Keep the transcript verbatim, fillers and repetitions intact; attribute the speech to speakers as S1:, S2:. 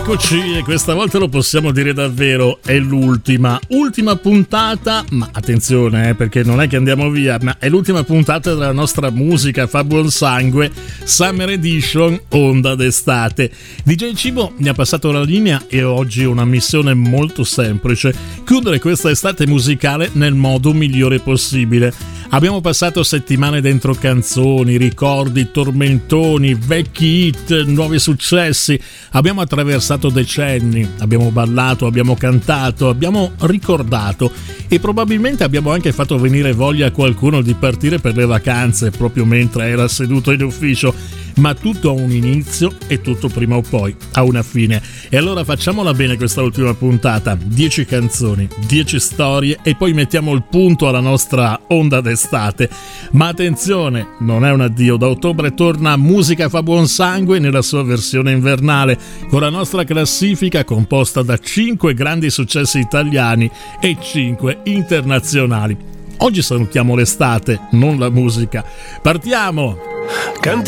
S1: Eccoci, e questa volta lo possiamo dire davvero, è l'ultima, ultima puntata, ma attenzione eh, perché non è che andiamo via, ma è l'ultima puntata della nostra musica fa buon sangue, Summer Edition Onda d'estate. D J Cibo mi ha passato la linea e oggi ho una missione molto semplice, chiudere questa estate musicale nel modo migliore possibile. Abbiamo passato settimane dentro canzoni, ricordi, tormentoni, vecchi hit, nuovi successi. Abbiamo attraversato decenni, abbiamo ballato, abbiamo cantato, abbiamo ricordato e probabilmente abbiamo anche fatto venire voglia a qualcuno di partire per le vacanze proprio mentre era seduto in ufficio. Ma tutto ha un inizio e tutto prima o poi ha una fine. E allora facciamola bene questa ultima puntata. dieci canzoni, dieci storie e poi mettiamo il punto alla nostra onda d'estate. Ma attenzione, non è un addio. Da ottobre torna Musica fa buon sangue nella sua versione invernale, con la nostra classifica composta da cinque grandi successi italiani e cinque internazionali. Oggi salutiamo l'estate, non la musica. Partiamo!
S2: Canta